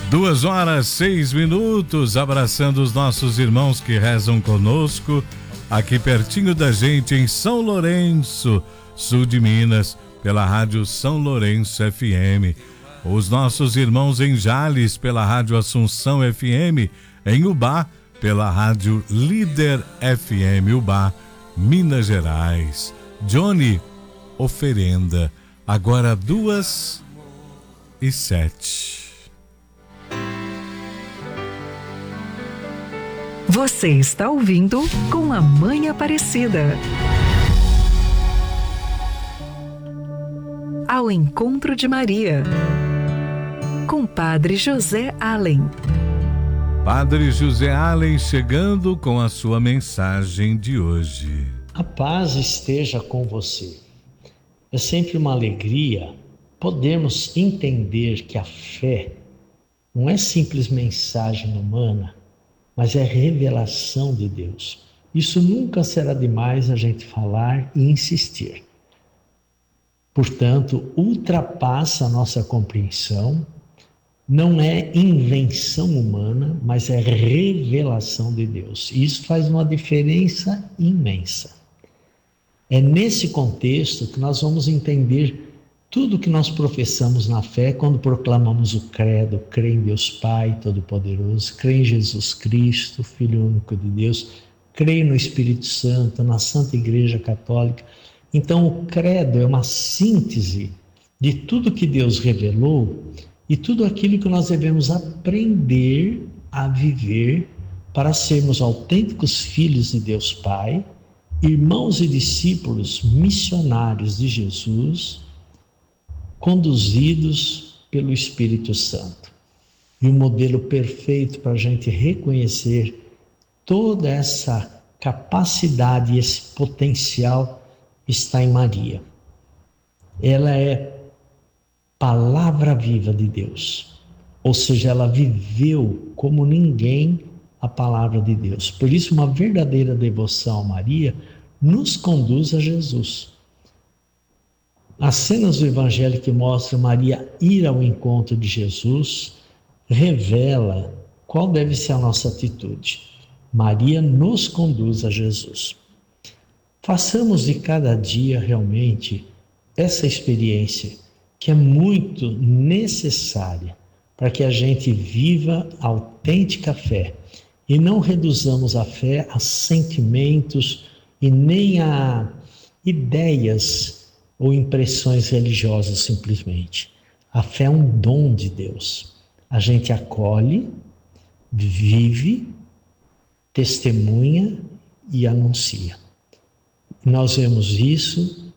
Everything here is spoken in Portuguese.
2h06, abraçando os nossos irmãos que rezam conosco, aqui pertinho da gente em São Lourenço, sul de Minas, pela Rádio São Lourenço FM. Os nossos irmãos em Jales, pela Rádio Assunção FM, em Ubá, pela Rádio Líder FM Ubá, Minas Gerais. Johnny, oferenda, agora 2h07. Você está ouvindo Com a Mãe Aparecida. Ao encontro de Maria, com Padre José Allen. Padre José Allen chegando com a sua mensagem de hoje. A paz esteja com você. É sempre uma alegria podermos entender que a fé não é simples mensagem humana, mas é revelação de Deus. Isso nunca será demais a gente falar e insistir. Portanto, ultrapassa a nossa compreensão, não é invenção humana, mas é revelação de Deus. Isso faz uma diferença imensa. É nesse contexto que nós vamos entender tudo que nós professamos na fé quando proclamamos o credo, crê em Deus Pai Todo-Poderoso, crê em Jesus Cristo, Filho único de Deus, crê no Espírito Santo, na Santa Igreja Católica. Então o credo é uma síntese de tudo que Deus revelou e tudo aquilo que nós devemos aprender a viver para sermos autênticos filhos de Deus Pai, irmãos e discípulos missionários de Jesus, conduzidos pelo Espírito Santo. E o modelo perfeito para a gente reconhecer toda essa capacidade e esse potencial está em Maria. Ela é palavra viva de Deus, ou seja, ela viveu como ninguém a palavra de Deus. Por isso, uma verdadeira devoção a Maria nos conduz a Jesus. As cenas do Evangelho que mostram Maria ir ao encontro de Jesus revela qual deve ser a nossa atitude. Maria nos conduz a Jesus. Façamos de cada dia realmente essa experiência que é muito necessária para que a gente viva a autêntica fé e não reduzamos a fé a sentimentos e nem a ideias ou impressões religiosas simplesmente. A fé é um dom de Deus. A gente acolhe, vive, testemunha e anuncia. Nós vemos isso